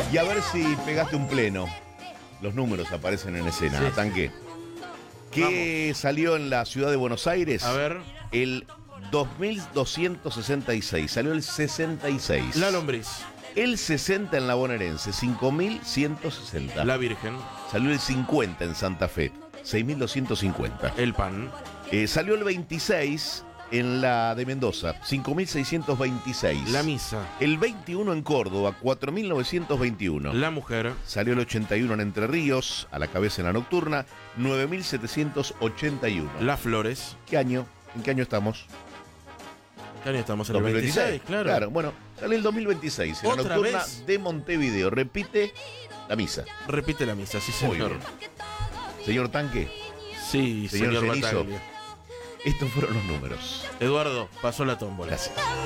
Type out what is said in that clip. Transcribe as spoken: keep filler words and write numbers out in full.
Y a ver si pegaste un pleno. Los números aparecen en escena, Sí. Tanque. ¿Qué salió en la ciudad de Buenos Aires? A ver. El dos mil doscientos sesenta y seis. Salió el sesenta y seis. La lombriz. El sesenta en la bonaerense, cinco mil ciento sesenta. La virgen. Salió el cincuenta en Santa Fe, seis mil doscientos cincuenta. El pan. Eh, salió el veintiséis en la de Mendoza, cinco mil seiscientos veintiséis. La misa. El veintiuno en Córdoba, cuatro mil novecientos veintiuno. La mujer. Salió el ochenta y uno en Entre Ríos, a la cabeza en la nocturna, nueve mil setecientos ochenta y uno. Las flores. ¿Qué año? ¿En qué año estamos? ¿Qué año estamos? En el dos mil veintiséis, veintiséis, claro. Claro, bueno, sale el dos mil veintiséis, en la ¿Otra nocturna vez? de Montevideo. Repite la misa. Repite la misa, sí, Muy señor. bien. Señor Tanque, Sí, Señor señor, Cenizo. Bataglia. estos fueron los números. Eduardo, pasó la tómbola. Gracias.